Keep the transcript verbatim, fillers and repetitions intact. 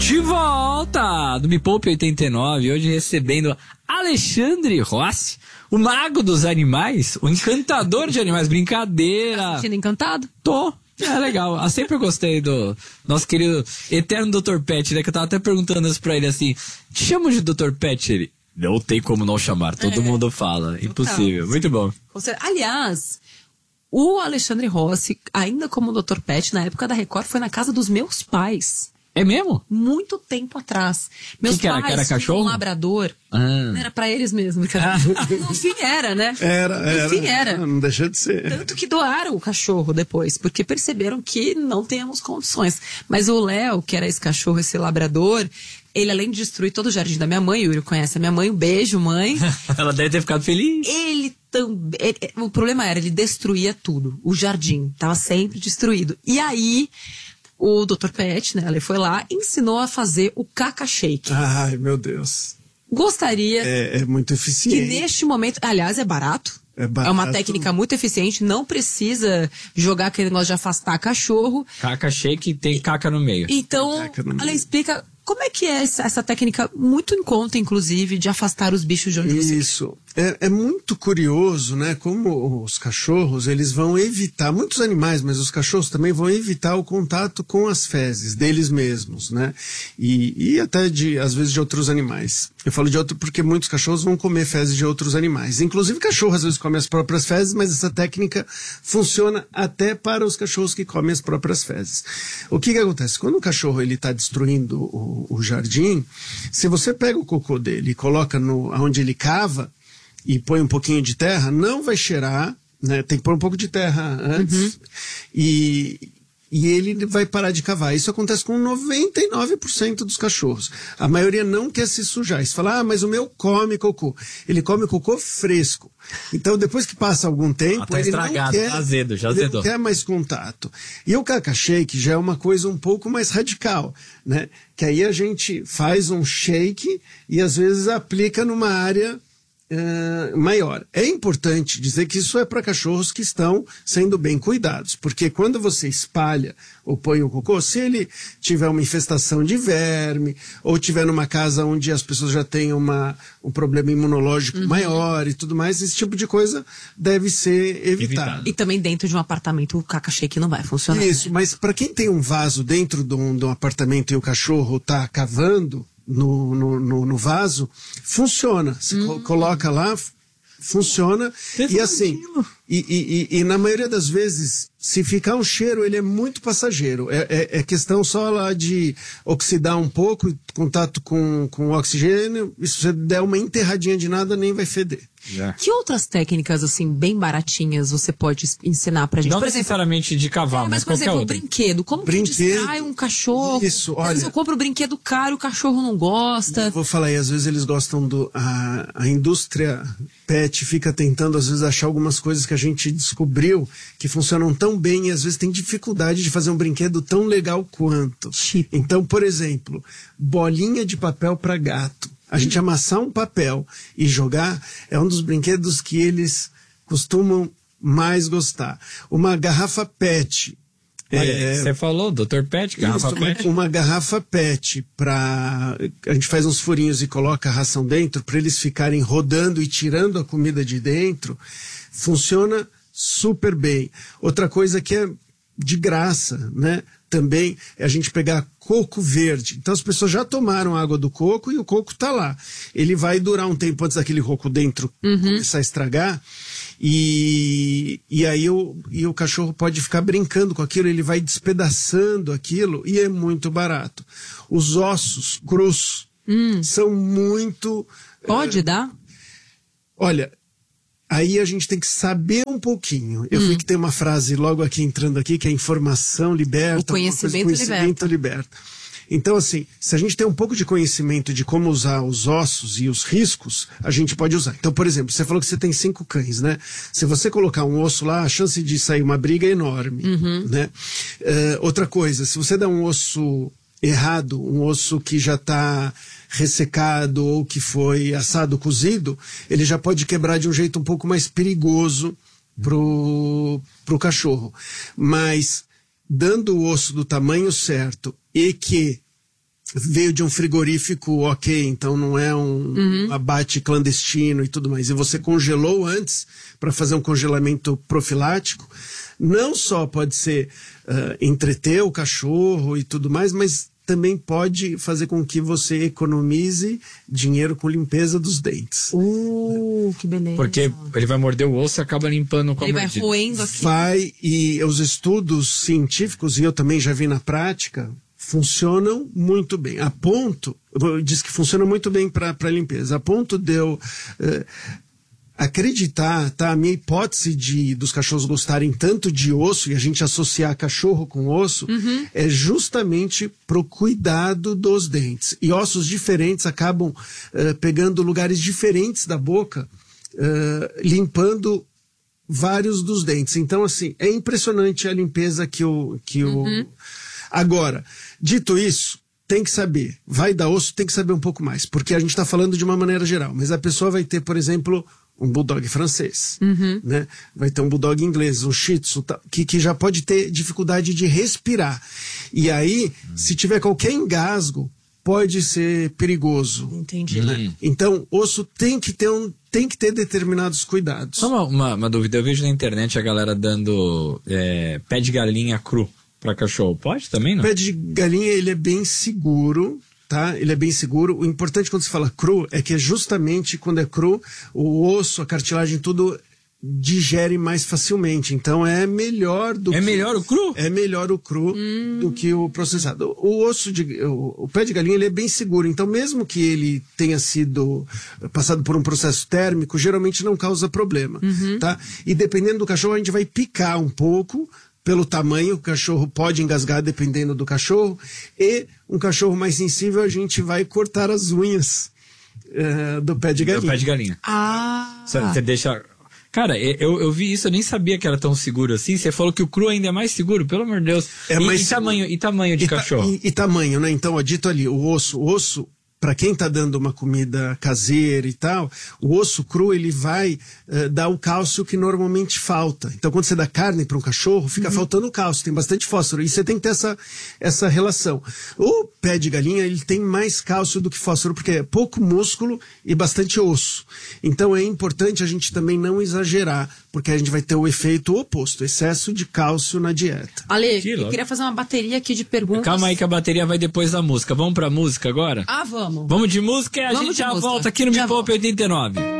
De volta do Me Poupe oitenta e nove, hoje recebendo Alexandre Rossi, o mago dos animais, o encantador de animais, brincadeira. Tá sentindo encantado? Tô. É legal, eu sempre gostei do nosso querido eterno doutor Pet, né? Que eu tava até perguntando isso pra ele assim, te chamo de doutor Pet? Ele, não tem como não chamar, todo é, mundo fala, impossível, muito bom. Aliás, o Alexandre Rossi, ainda como doutor Pet, na época da Record, foi na casa dos meus pais. É mesmo? Muito tempo atrás. Meus que que era? pais Que era cachorro? Um labrador. Ah. Era pra eles mesmo. Ah. No fim era, né? Era, era. No fim era. Não deixa de ser. Tanto que doaram o cachorro depois, porque perceberam que não tínhamos condições. Mas o Léo, que era esse cachorro, esse labrador, ele além de destruir todo o jardim da minha mãe, o Yuri conhece a minha mãe, um beijo, mãe. Ela deve ter ficado feliz. Ele também... O problema era, ele destruía tudo. O jardim tava sempre destruído. E aí... O doutor Pet, né, ele foi lá e ensinou a fazer o caca shake. Ai, meu Deus. Gostaria... É, é muito eficiente. Que neste momento... Aliás, é barato. É barato. É uma técnica muito eficiente. Não precisa jogar aquele negócio de afastar cachorro. Caca shake tem caca no meio. Então, ela explica... Como é que é essa, essa técnica, muito em conta, inclusive, de afastar os bichos de onde você quer? Isso. É, é muito curioso, né? Como os cachorros, eles vão evitar, muitos animais, mas os cachorros também vão evitar o contato com as fezes deles mesmos, né? E, e até, de, às vezes, de outros animais. Eu falo de outro porque muitos cachorros vão comer fezes de outros animais. Inclusive, cachorro às vezes come as próprias fezes, mas essa técnica funciona até para os cachorros que comem as próprias fezes. O que que acontece? Quando o cachorro ele está destruindo o o jardim, se você pega o cocô dele e coloca no, onde ele cava e põe um pouquinho de terra, não vai cheirar, né? Tem que pôr um pouco de terra antes, uhum. e, e ele vai parar de cavar. Isso acontece com noventa e nove por cento dos cachorros. A maioria não quer se sujar. E você fala, ah, mas o meu come cocô. Ele come cocô fresco. Então, depois que passa algum tempo, ah, tá ele estragado, não quer, tá azedo, já ele azedou. não quer mais contato. E o caca shake já é uma coisa um pouco mais radical, né? Que aí a gente faz um shake e às vezes aplica numa área uh, maior. É importante dizer que isso é para cachorros que estão sendo bem cuidados, porque quando você espalha ou põe o cocô, se ele tiver uma infestação de verme, ou tiver numa casa onde as pessoas já têm uma, um problema imunológico uhum. maior e tudo mais, esse tipo de coisa deve ser evitado. evitado. E também dentro de um apartamento o caca shake não vai funcionar. Isso, né? Mas para quem tem um vaso dentro de um, de um apartamento e o cachorro está cavando no, no, no, no vaso, funciona. Você uhum. coloca lá, funciona. E assim, e, e, e, e na maioria das vezes, se ficar um cheiro, ele é muito passageiro. É, é, é questão só lá de oxidar um pouco, contato com, com oxigênio, e se você der uma enterradinha de nada, nem vai feder. Yeah. Que outras técnicas, assim, bem baratinhas você pode ensinar pra gente? Não por necessariamente exemplo, de cavalo, é, mas, mas por qualquer exemplo, outro. brinquedo. Como brinquedo, que distrai um cachorro? Isso, olha... Às vezes eu compro um brinquedo caro, o cachorro não gosta. Vou falar aí, às vezes eles gostam do... A, a indústria pet fica tentando, às vezes, achar algumas coisas que a gente descobriu que funcionam tão bem e às vezes tem dificuldade de fazer um brinquedo tão legal quanto. Tipo. Então, por exemplo, bolinha de papel para gato. A gente amassar um papel e jogar é um dos brinquedos que eles costumam mais gostar. Uma garrafa pet. Olha, é, você falou, doutor Pet, garrafa isso, pet. Uma garrafa pet para a gente faz uns furinhos e coloca a ração dentro para eles ficarem rodando e tirando a comida de dentro. Funciona super bem. Outra coisa que é de graça, né? Também é a gente pegar coco verde. Então as pessoas já tomaram água do coco e o coco está lá. Ele vai durar um tempo antes daquele coco dentro uhum. começar a estragar e, e aí o, e o cachorro pode ficar brincando com aquilo, ele vai despedaçando aquilo e é muito barato. Os ossos crus hum. são muito... Pode uh, dar? Olha... Aí a gente tem que saber um pouquinho. Eu hum. vi que tem uma frase logo aqui entrando aqui, que é informação liberta. O conhecimento, coisa, conhecimento liberta. liberta. Então, assim, se a gente tem um pouco de conhecimento de como usar os ossos e os riscos, a gente pode usar. Então, por exemplo, você falou que você tem cinco cães, né? Se você colocar um osso lá, a chance de sair uma briga é enorme, uhum. né? Uh, outra coisa, se você dá um osso errado, um osso que já está ressecado ou que foi assado, cozido, ele já pode quebrar de um jeito um pouco mais perigoso pro, pro cachorro. Mas, dando o osso do tamanho certo e que veio de um frigorífico ok, então não é um uhum. abate clandestino e tudo mais, e você congelou antes para fazer um congelamento profilático, não só pode ser uh, entreter o cachorro e tudo mais, mas também pode fazer com que você economize dinheiro com limpeza dos dentes. Uh, que beleza. Porque ele vai morder o osso e acaba limpando com a Ele vai mordida. roendo aqui. Vai, e os estudos científicos, e eu também já vi na prática, funcionam muito bem. A ponto, diz que funciona muito bem para limpeza, a ponto de eu uh, acreditar, tá? A minha hipótese de, dos cachorros gostarem tanto de osso e a gente associar cachorro com osso uhum. é justamente pro cuidado dos dentes. E ossos diferentes acabam uh, pegando lugares diferentes da boca, uh, limpando vários dos dentes. Então, assim, é impressionante a limpeza que o... Que uhum. o... Agora, dito isso, tem que saber, vai dar osso, tem que saber um pouco mais, porque a gente está falando de uma maneira geral, mas a pessoa vai ter, por exemplo, um bulldog francês, uhum. né? Vai ter um bulldog inglês, um shih tzu, que, que já pode ter dificuldade de respirar. E aí, uhum. se tiver qualquer engasgo, pode ser perigoso. Entendi. Né? Então, osso tem que ter um tem que ter determinados cuidados. Só uma, uma, uma dúvida, eu vejo na internet a galera dando é, pé de galinha cru para cachorro. Pode também, não? Pé de galinha, ele é bem seguro, tá? Ele é bem seguro. O importante quando se fala cru é que é justamente quando é cru, o osso, a cartilagem, tudo digere mais facilmente. Então é melhor do é que... É melhor o cru? É melhor o cru hum. do que o processado. O osso de... O, o pé de galinha, ele é bem seguro. Então mesmo que ele tenha sido passado por um processo térmico, geralmente não causa problema, uhum. tá? E dependendo do cachorro, a gente vai picar um pouco. Pelo tamanho, o cachorro pode engasgar dependendo do cachorro. E um cachorro mais sensível, a gente vai cortar as unhas uh, do pé de galinha. Do pé de galinha. Ah! Você deixa... Cara, eu, eu vi isso, eu nem sabia que era tão seguro assim. Você falou que o cru ainda é mais seguro, pelo amor de Deus. É e, mais e, tamanho, e tamanho de e cachorro? Ta, e, e tamanho, né? Então, ó, dito ali, o osso, o osso... Para quem está dando uma comida caseira e tal, o osso cru ele vai uh, dar o cálcio que normalmente falta. Então, quando você dá carne para um cachorro, fica uhum. faltando cálcio, tem bastante fósforo. E você tem que ter essa, essa relação. O pé de galinha ele tem mais cálcio do que fósforo, porque é pouco músculo e bastante osso. Então, é importante a gente também não exagerar, porque a gente vai ter o efeito oposto, excesso de cálcio na dieta. Ale, que eu logo. queria fazer uma bateria aqui de perguntas. Calma aí que a bateria vai depois da música. Vamos pra música agora? Ah, vamos. Vamos de música e a vamos gente já música. volta aqui no já Me Poupe oitenta e nove.